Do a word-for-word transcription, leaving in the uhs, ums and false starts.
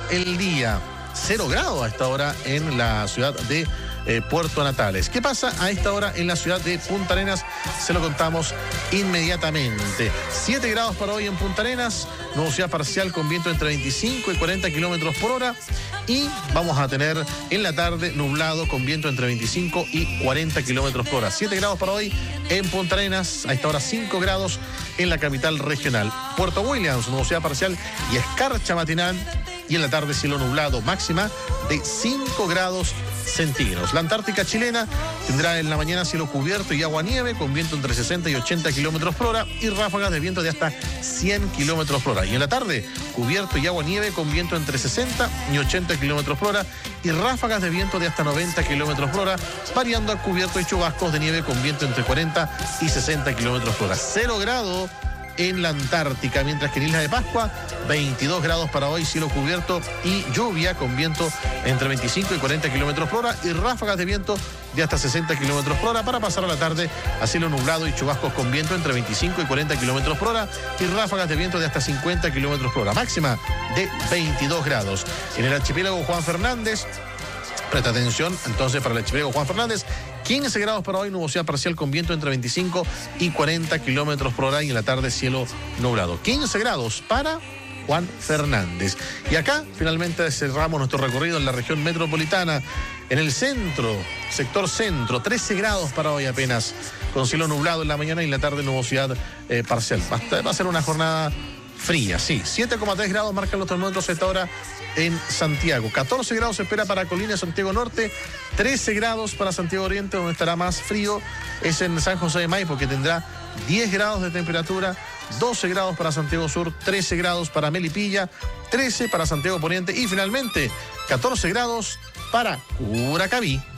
el día. Cero grados a esta hora en la ciudad de eh, Puerto Natales. ¿Qué pasa a esta hora en la ciudad de Punta Arenas? Se lo contamos inmediatamente. siete grados para hoy en Punta Arenas, nubosidad parcial con viento entre veinticinco y cuarenta kilómetros por hora. Y vamos a tener en la tarde nublado con viento entre veinticinco y cuarenta kilómetros por hora. siete grados para hoy en Punta Arenas, a esta hora cinco grados en la capital regional. Puerto Williams, nubosidad parcial y escarcha matinal. Y en la tarde cielo nublado, máxima de cinco grados centígrados. La Antártica chilena tendrá en la mañana cielo cubierto y agua-nieve con viento entre sesenta y ochenta kilómetros por hora y ráfagas de viento de hasta cien kilómetros por hora. Y en la tarde, cubierto y agua-nieve con viento entre sesenta y ochenta kilómetros por hora y ráfagas de viento de hasta noventa kilómetros por hora, variando a cubierto y chubascos de nieve con viento entre cuarenta y sesenta kilómetros por hora. Cero grado en la Antártica, mientras que en Isla de Pascua, veintidós grados para hoy, cielo cubierto y lluvia con viento entre veinticinco y cuarenta kilómetros por hora y ráfagas de viento de hasta sesenta kilómetros por hora, para pasar a la tarde a cielo nublado y chubascos con viento entre veinticinco y cuarenta kilómetros por hora y ráfagas de viento de hasta cincuenta kilómetros por hora, máxima de veintidós grados. En el archipiélago Juan Fernández, presta atención entonces para el archipiélago Juan Fernández, quince grados para hoy, nubosidad parcial con viento entre veinticinco y cuarenta kilómetros por hora y en la tarde cielo nublado. quince grados para Juan Fernández. Y acá finalmente cerramos nuestro recorrido en la región metropolitana. En el centro, sector centro, trece grados para hoy apenas, con cielo nublado en la mañana y en la tarde nubosidad eh, parcial. Va, va a ser una jornada fría, sí. siete coma tres grados marcan los termómetros a esta hora en Santiago. catorce grados se espera para Colina y Santiago Norte. trece grados para Santiago Oriente, donde estará más frío es en San José de Maipo, que tendrá diez grados de temperatura. doce grados para Santiago Sur, trece grados para Melipilla, trece para Santiago Poniente y finalmente catorce grados para Curacaví.